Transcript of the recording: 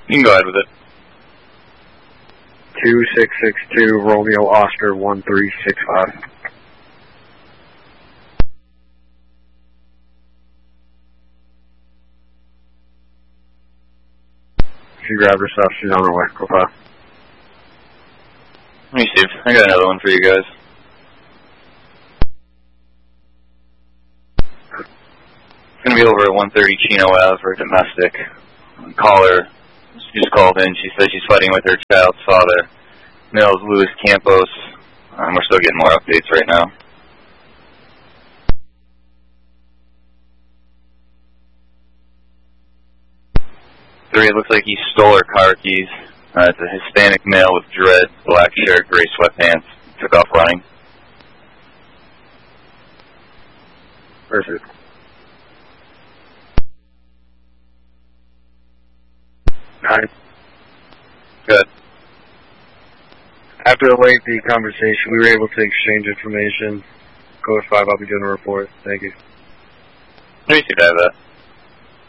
You can go ahead with it. 2662 Romeo Oscar 1365. She grabbed her stuff, she's on her way. Go fast. Let me see. I got another one for you guys. It's going to be over at 130 Chino Ave for a domestic. Caller. She just called in. She says she's fighting with her child's father. Male is Luis Campos. We're still getting more updates right now. Three, it looks like he stole her car keys. It's a Hispanic male with dreads, black shirt, gray sweatpants. Took off running. Perfect. Alright. Good. After a lengthy conversation, we were able to exchange information. Code 5, I'll be doing a report. Thank you. Let me see if I have that.